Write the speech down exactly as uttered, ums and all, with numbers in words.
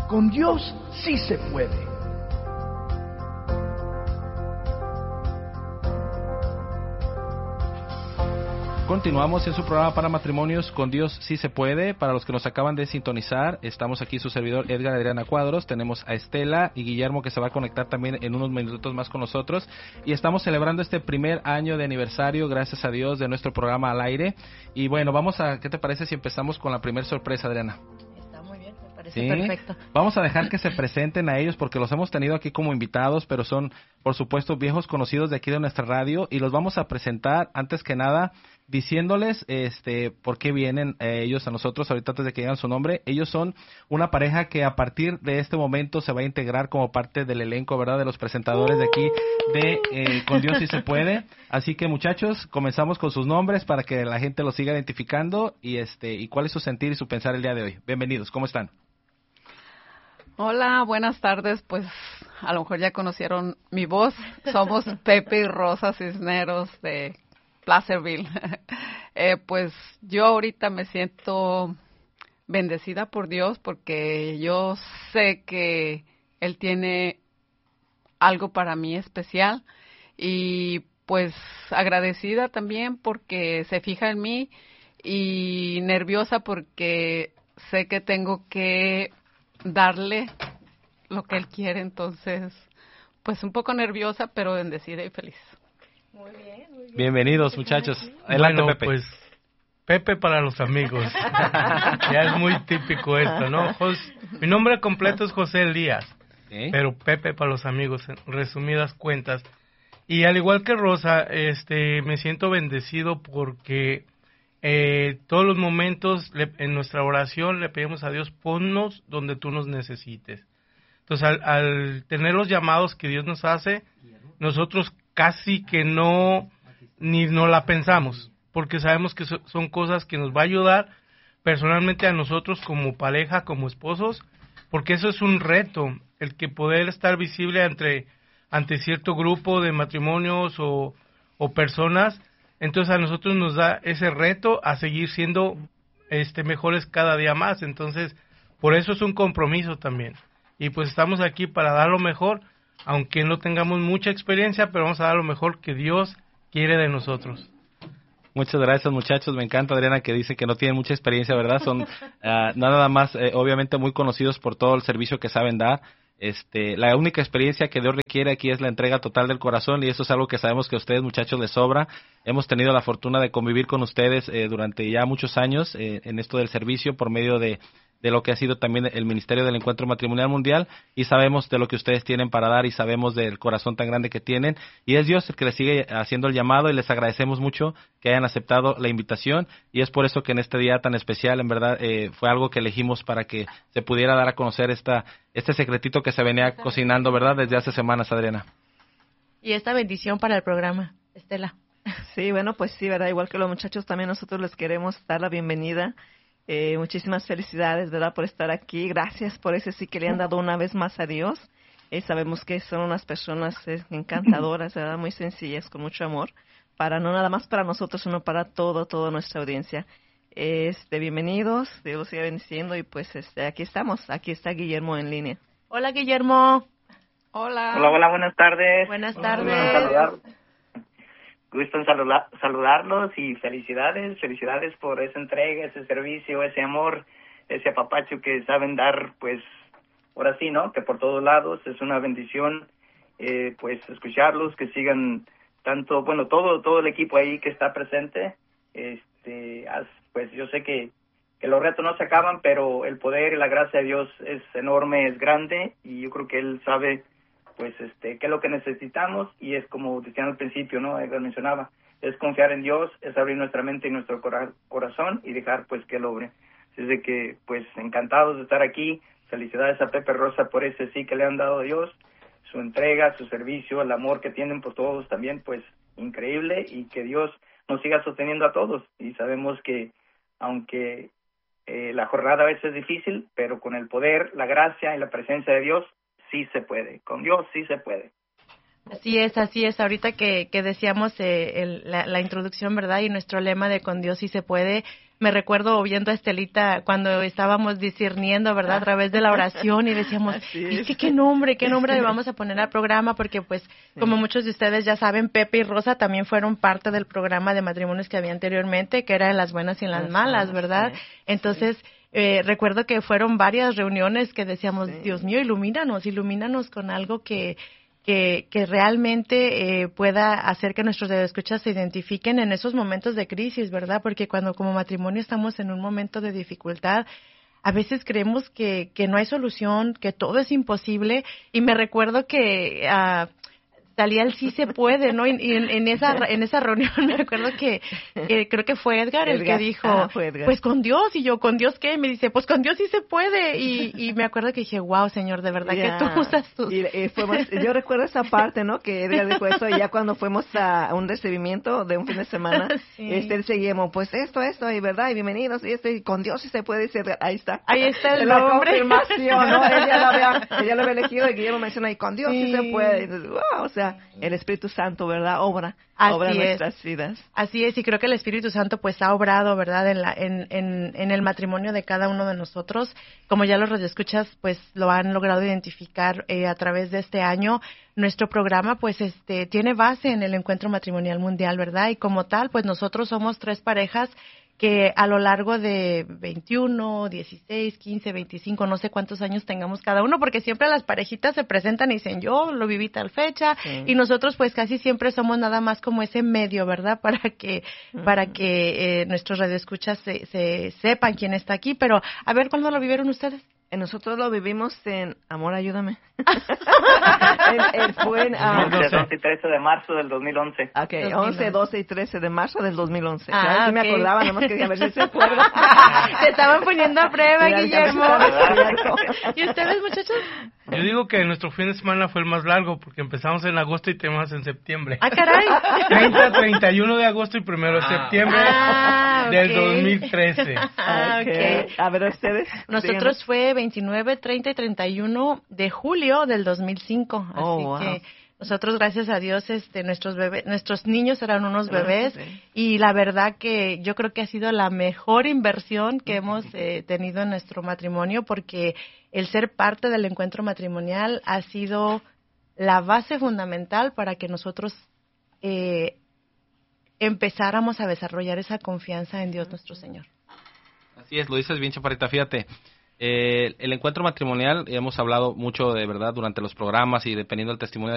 Con Dios sí se puede. Continuamos en su programa para matrimonios Con Dios sí se puede. Para los que nos acaban de sintonizar, estamos aquí su servidor Edgar Adriana Cuadros, tenemos a Estela y Guillermo que se va a conectar también en unos minutos más con nosotros, y estamos celebrando este primer año de aniversario, gracias a Dios, de nuestro programa al aire. Y bueno, vamos a, ¿qué te parece si empezamos con la primera sorpresa, Adriana? Sí, perfecto. Vamos a dejar que se presenten a ellos porque los hemos tenido aquí como invitados, pero son, por supuesto, viejos conocidos de aquí de nuestra radio, y los vamos a presentar antes que nada diciéndoles este por qué vienen eh, ellos a nosotros ahorita antes de que digan su nombre. Ellos son una pareja que a partir de este momento se va a integrar como parte del elenco, ¿verdad?, de los presentadores de aquí de eh, Con Dios sí se puede. Así que, muchachos, comenzamos con sus nombres para que la gente los siga identificando y este y cuál es su sentir y su pensar el día de hoy. Bienvenidos, ¿cómo están? Hola, buenas tardes. Pues a lo mejor ya conocieron mi voz. Somos Pepe y Rosa Cisneros de Placerville. eh, pues yo ahorita me siento bendecida por Dios porque yo sé que Él tiene algo para mí especial, y pues agradecida también porque se fija en mí, y nerviosa porque sé que tengo que darle lo que Él quiere. Entonces, pues un poco nerviosa, pero bendecida y feliz. Muy bien, muy bien. Bienvenidos, muchachos. Adelante, bueno, Pepe. Pues, Pepe para los amigos. Ya es muy típico esto, ¿no? Jos, mi nombre completo es José Elías, ¿eh? Pero Pepe para los amigos, en resumidas cuentas. Y al igual que Rosa, este, me siento bendecido porque eh, todos los momentos le, en nuestra oración le pedimos a Dios, ponnos donde tú nos necesites. Entonces, al, al tener los llamados que Dios nos hace, nosotros casi que no, ni no la pensamos, porque sabemos que so, son cosas que nos va a ayudar personalmente a nosotros como pareja, como esposos, porque eso es un reto, el que poder estar visible ante, ante cierto grupo de matrimonios o, o personas. Entonces a nosotros nos da ese reto a seguir siendo este mejores cada día más. Entonces, por eso es un compromiso también. Y pues estamos aquí para dar lo mejor, aunque no tengamos mucha experiencia, pero vamos a dar lo mejor que Dios quiere de nosotros. Muchas gracias, muchachos. Me encanta, Adriana, que dice que no tienen mucha experiencia, ¿verdad? Son uh, nada más, eh, obviamente, muy conocidos por todo el servicio que saben dar. Este, la única experiencia que Dios requiere aquí es la entrega total del corazón, y eso es algo que sabemos que a ustedes, muchachos, les sobra. Hemos tenido la fortuna de convivir con ustedes eh, durante ya muchos años eh, en esto del servicio por medio de de lo que ha sido también el Ministerio del Encuentro Matrimonial Mundial, y sabemos de lo que ustedes tienen para dar y sabemos del corazón tan grande que tienen, y es Dios el que les sigue haciendo el llamado, y les agradecemos mucho que hayan aceptado la invitación, y es por eso que en este día tan especial, en verdad, eh, fue algo que elegimos para que se pudiera dar a conocer esta este secretito que se venía cocinando, ¿verdad?, desde hace semanas, Adriana. Y esta bendición para el programa, Estela. Sí, bueno, pues sí, ¿verdad? Igual que los muchachos, también nosotros les queremos dar la bienvenida. Eh, muchísimas felicidades, ¿verdad?, por estar aquí. Gracias por ese sí que le han dado una vez más a Dios. Eh, sabemos que son unas personas eh, encantadoras, ¿verdad?, muy sencillas, con mucho amor, para no nada más para nosotros, sino para todo, toda nuestra audiencia. Este, bienvenidos, Dios los siga bendiciendo, y pues este, aquí estamos, aquí está Guillermo en línea. Hola, Guillermo. Hola. Hola, hola, buenas tardes. Buenas tardes. Saludar. Gusto en saludar, saludarlos y felicidades, felicidades por esa entrega, ese servicio, ese amor, ese apapacho que saben dar, pues, ahora sí, ¿no?, que por todos lados es una bendición, eh, pues, escucharlos, que sigan tanto, bueno, todo todo el equipo ahí que está presente, este, pues yo sé que, que los retos no se acaban, pero el poder y la gracia de Dios es enorme, es grande, y yo creo que Él sabe pues este qué es lo que necesitamos, y es como decían al principio, ¿no?, Edgar mencionaba, es confiar en Dios, es abrir nuestra mente y nuestro cora- corazón y dejar pues que Él obre. Así es de que pues encantados de estar aquí. Felicidades a Pepe Rosa por ese sí que le han dado a Dios, su entrega, su servicio, el amor que tienen por todos también, pues increíble, y que Dios nos siga sosteniendo a todos. Y sabemos que aunque eh, la jornada a veces es difícil, pero con el poder, la gracia y la presencia de Dios sí se puede, con Dios sí se puede. Así es, así es. Ahorita que, que decíamos eh, el, la, la introducción, ¿verdad? Y nuestro lema de con Dios sí se puede, me recuerdo viendo a Estelita cuando estábamos discerniendo, ¿verdad? A través de la oración y decíamos, es que qué nombre, qué nombre le vamos a poner al programa, porque pues, sí. como muchos de ustedes ya saben, Pepe y Rosa también fueron parte del programa de matrimonios que había anteriormente, que era en las buenas y en las, las malas, ¿verdad? Sí. Entonces, eh, recuerdo que fueron varias reuniones que decíamos, sí. Dios mío, ilumínanos, ilumínanos con algo que... Que, que realmente eh, pueda hacer que nuestros escuchas se identifiquen en esos momentos de crisis, ¿verdad? Porque cuando como matrimonio estamos en un momento de dificultad, a veces creemos que, que no hay solución, que todo es imposible, y me recuerdo que uh, salía el sí se puede, ¿no? Y, y en, en esa en esa reunión me acuerdo que, que creo que fue Edgar, Edgar el que dijo, ah, pues con Dios, y yo, ¿con Dios qué? Me dice, pues con Dios sí se puede, y, y me acuerdo que dije, wow, Señor, de verdad yeah. que tú usas tus... Y, y fuimos, yo recuerdo esa parte, ¿no? Que Edgar dijo eso, y ya cuando fuimos a un recibimiento de un fin de semana, sí. este, seguimos, pues esto, esto, y verdad, y bienvenidos, y esto, y con Dios sí se puede, y se, ahí está. Ahí está el la nombre. confirmación, ¿no? Ella lo había, ella lo había elegido, y Guillermo menciona, y con Dios sí, sí se puede, y entonces, wow, o sea, el Espíritu Santo, ¿verdad? Obra, Así obra en es. nuestras vidas. Así es, y creo que el Espíritu Santo pues ha obrado, ¿verdad? En, la, en, en, en el matrimonio de cada uno de nosotros. Como ya los radioescuchas pues lo han logrado identificar eh, a través de este año. Nuestro programa pues este tiene base en el Encuentro Matrimonial Mundial, ¿verdad? Y como tal pues nosotros somos tres parejas que a lo largo de veintiuno, dieciséis, quince, veinticinco, no sé cuántos años tengamos cada uno, porque siempre las parejitas se presentan y dicen, yo lo viví tal fecha, sí. y nosotros pues casi siempre somos nada más como ese medio, ¿verdad? Para que uh-huh. para que eh, nuestros radioescuchas se, se sepan quién está aquí, pero a ver, ¿cuándo lo vivieron ustedes? Nosotros lo vivimos en... Amor, ayúdame. en, en, fue en... Um, doce y trece de marzo del dos mil once. Ok, once, doce y trece de marzo del dos mil once. Ah, claro, sí okay. me acordaba, nomás quería ver si se acuerda. Te estaban poniendo a prueba, Mira, Guillermo. ¿Y ustedes, muchachos? Yo digo que nuestro fin de semana fue el más largo, porque empezamos en agosto y terminamos en septiembre. ¡Ah, caray! treinta, treinta y uno de agosto y primero de ah. septiembre ah, okay. del dos mil trece. Ah, okay. A ver, ¿ustedes? Nosotros díganos. Fue veintinueve, treinta y treinta y uno de julio del dos mil cinco. Así oh, wow. que nosotros, gracias a Dios, este, nuestros bebés, nuestros niños eran unos bebés sí. y la verdad que yo creo que ha sido la mejor inversión que hemos eh, tenido en nuestro matrimonio, porque el ser parte del encuentro matrimonial ha sido la base fundamental para que nosotros eh, empezáramos a desarrollar esa confianza en Dios nuestro Señor. Así es, lo dices bien, Chaparrita, fíjate. Eh, el encuentro matrimonial, hemos hablado mucho de verdad durante los programas y dependiendo del testimonio de